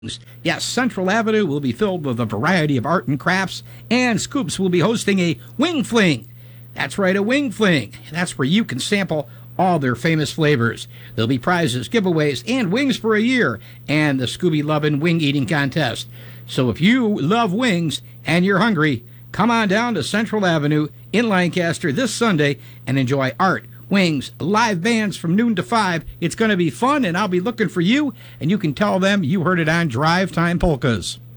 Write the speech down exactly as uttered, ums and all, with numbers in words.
Yes, Central Avenue will be filled with a variety of art and crafts, and Scoops will be hosting a wing fling. That's right, a wing fling. That's where you can sample all their famous flavors. There'll be prizes, giveaways, and wings for a year, and the Scooby Lovin' Wing Eating Contest. So if you love wings and you're hungry, come on down to Central Avenue in Lancaster this Sunday and enjoy art, wings, live bands from noon to five. It's going to be fun, and I'll be looking for you, and you can tell them you heard it on Drive Time Polkas.